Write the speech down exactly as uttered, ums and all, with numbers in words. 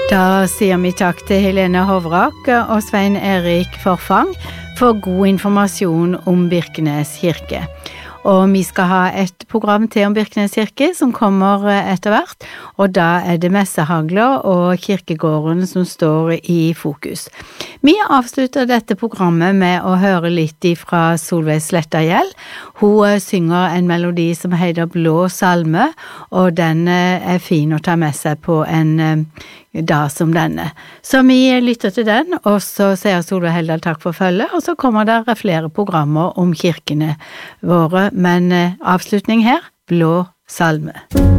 Da sier vi takk til Helene Hovrak og Svein Erik Forfang for god informasjon om Birkenes kirke. Og vi skal ha et program til om Birkenes kirke som kommer etter hvert, og da er det messehagler og kirkegården som står i fokus. Vi avslutter dette programmet med å høre litt fra Solveig Slettahjell. Hun synger en melodi som heter Blå salme, og den er fin å ta med seg på en dag som denne. Så vi lytter til den, og så sier Solveig Heldal takk for følget, og så kommer det flere programmer om kirkene våre, men avslutning her, Blå salme.